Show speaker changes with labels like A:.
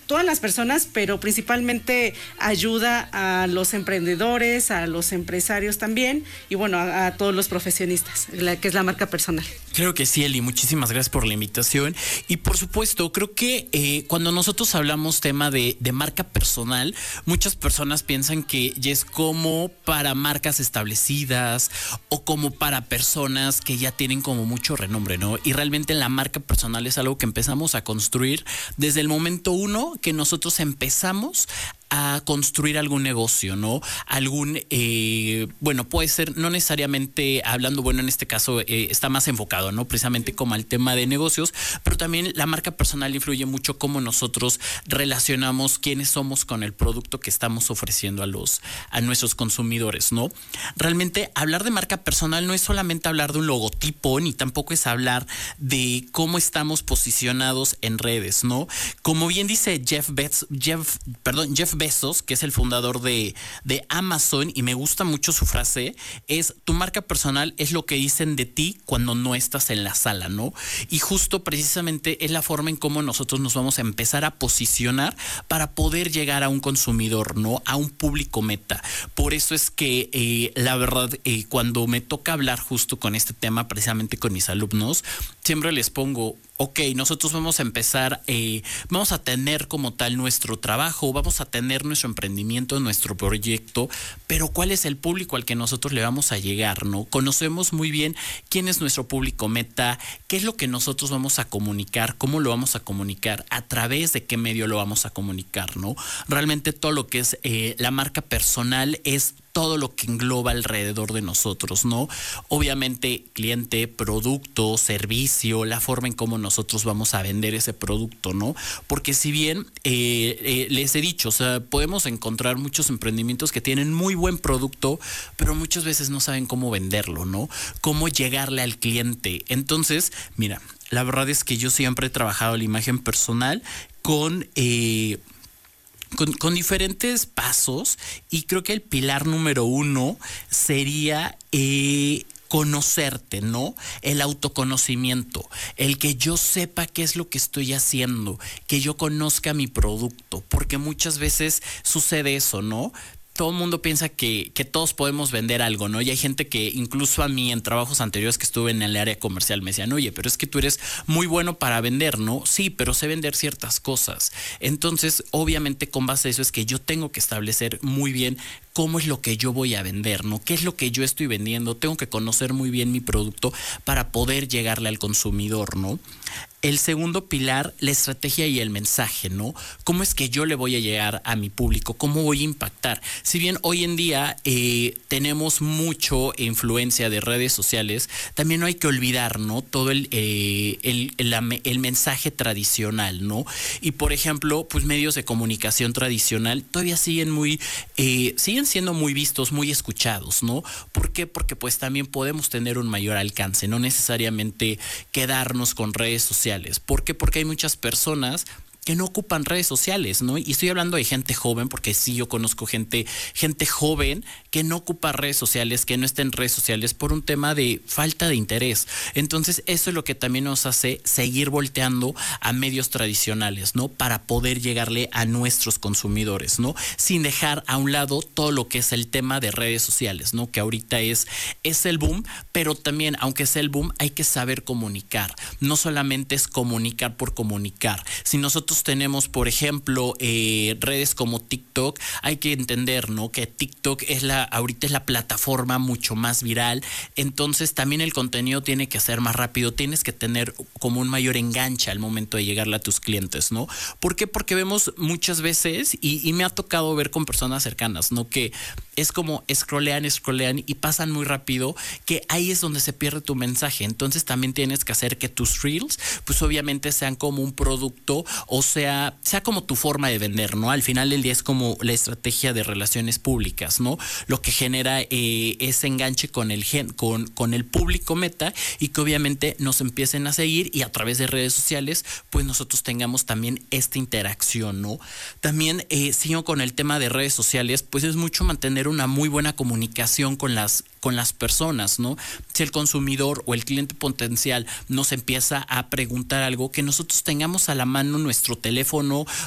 A: todas las personas, pero principalmente ayuda a los emprendedores, a los empresarios también, y bueno, a todos los profesionistas, que es la marca personal.
B: Creo que sí, Eli, muchísimas gracias por la invitación. Y por supuesto, creo que cuando nosotros hablamos tema de marca personal, muchas personas piensan que ya es como para marcas establecidas o como para personas que ya tienen como mucho renombre, ¿no? Y realmente la marca personal es algo que empezamos a construir desde el momento uno que nosotros empezamos a construir algún negocio, ¿no? Bueno, puede ser, no necesariamente hablando, bueno, en este caso está más enfocado, ¿no? Precisamente como al tema de negocios, pero también la marca personal influye mucho cómo nosotros relacionamos quiénes somos con el producto que estamos ofreciendo a nuestros consumidores, ¿no? Realmente hablar de marca personal no es solamente hablar de un logotipo, ni tampoco es hablar de cómo estamos posicionados en redes, ¿no? Como bien dice Jeff Bezos, que es el fundador de Amazon, y me gusta mucho su frase, es: tu marca personal es lo que dicen de ti cuando no estás en la sala, ¿no? Y justo precisamente es la forma en cómo nosotros nos vamos a empezar a posicionar para poder llegar a un consumidor, ¿no? A un público meta. Por eso es que la verdad, cuando me toca hablar justo con este tema, precisamente con mis alumnos, siempre les pongo: ok, nosotros vamos a empezar, vamos a tener como tal nuestro trabajo, vamos a tener nuestro emprendimiento, nuestro proyecto, pero ¿cuál es el público al que nosotros le vamos a llegar, no? Conocemos muy bien quién es nuestro público meta, qué es lo que nosotros vamos a comunicar, cómo lo vamos a comunicar, a través de qué medio lo vamos a comunicar, ¿no? Realmente todo lo que es la marca personal es todo lo que engloba alrededor de nosotros, ¿no? Obviamente, cliente, producto, servicio, la forma en cómo nosotros vamos a vender ese producto, ¿no? Porque si bien les he dicho, o sea, podemos encontrar muchos emprendimientos que tienen muy buen producto, pero muchas veces no saben cómo venderlo, ¿no? Cómo llegarle al cliente. Entonces, mira, la verdad es que yo siempre he trabajado la imagen personal con diferentes pasos, y creo que el pilar número 1 sería conocerte, ¿no? El autoconocimiento, el que yo sepa qué es lo que estoy haciendo, que yo conozca mi producto, porque muchas veces sucede eso, ¿no? Todo el mundo piensa que todos podemos vender algo, ¿no? Y hay gente que incluso a mí en trabajos anteriores que estuve en el área comercial me decían: oye, pero es que tú eres muy bueno para vender, ¿no? Sí, pero sé vender ciertas cosas. Entonces, obviamente con base a eso es que yo tengo que establecer muy bien cómo es lo que yo voy a vender, ¿no? ¿Qué es lo que yo estoy vendiendo? Tengo que conocer muy bien mi producto para poder llegarle al consumidor, ¿no? El segundo pilar, la estrategia y el mensaje, ¿no? ¿Cómo es que yo le voy a llegar a mi público? ¿Cómo voy a impactar? Si bien hoy en día tenemos mucho influencia de redes sociales, también no hay que olvidar, ¿no? Todo el mensaje tradicional, ¿no? Y por ejemplo, pues medios de comunicación tradicional todavía siguen siendo muy vistos, muy escuchados, ¿no? ¿Por qué? Porque pues también podemos tener un mayor alcance, no necesariamente quedarnos con redes sociales. ¿Por qué? Porque hay muchas personas que no ocupan redes sociales, ¿no? Y estoy hablando de gente joven, porque sí, yo conozco gente joven que no ocupa redes sociales, que no está en redes sociales por un tema de falta de interés. Entonces, eso es lo que también nos hace seguir volteando a medios tradicionales, ¿no? Para poder llegarle a nuestros consumidores, ¿no? Sin dejar a un lado todo lo que es el tema de redes sociales, ¿no? Que ahorita es el boom, pero también, aunque sea el boom, hay que saber comunicar. No solamente es comunicar por comunicar. Si nosotros tenemos, por ejemplo, redes como TikTok, hay que entender, ¿no? Que TikTok ahorita es la plataforma mucho más viral. Entonces también el contenido tiene que ser más rápido, tienes que tener como un mayor enganche al momento de llegarle a tus clientes, ¿no? ¿Por qué? Porque vemos muchas veces, y me ha tocado ver con personas cercanas, ¿no? Que es como scrollean y pasan muy rápido, que ahí es donde se pierde tu mensaje. Entonces también tienes que hacer que tus reels, pues obviamente sean como un producto, o sea como tu forma de vender, ¿no? Al final del día es como la estrategia de relaciones públicas, ¿no? Lo que genera ese enganche con el público meta, y que obviamente nos empiecen a seguir, y a través de redes sociales pues nosotros tengamos también esta interacción, ¿no? También sigo con el tema de redes sociales, pues es mucho mantener una muy buena comunicación con las personas, ¿no? Si el consumidor o el cliente potencial nos empieza a preguntar algo, que nosotros tengamos a la mano nuestro teléfono